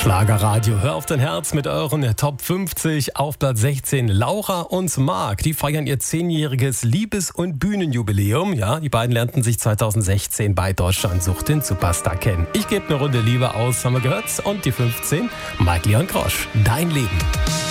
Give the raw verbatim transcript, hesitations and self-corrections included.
Schlagerradio, hör auf dein Herz mit euren Top fünfzig. Auf Platz sechzehn Laura und Marc. Die feiern ihr zehnjähriges Liebes- und Bühnenjubiläum. Ja, die beiden lernten sich zweitausendsechzehn bei Deutschland sucht den Superstar kennen. Ich gebe eine Runde Liebe aus, haben wir gehört. Und die fünfzehn, Mike Leon Grosch, Dein Leben.